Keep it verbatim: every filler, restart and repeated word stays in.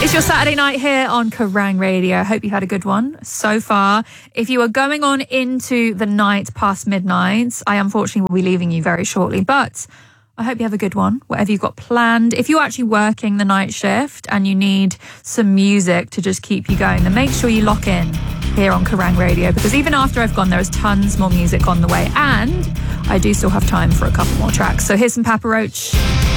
It's your Saturday night here on Kerrang Radio. I hope you've had a good one so far. If you are going on into the night past midnight, I unfortunately will be leaving you very shortly, but I hope you have a good one, whatever you've got planned. If you're actually working the night shift and you need some music to just keep you going, then make sure you lock in here on Kerrang Radio, because even after I've gone, there is tons more music on the way, and I do still have time for a couple more tracks. So here's some Papa Roach.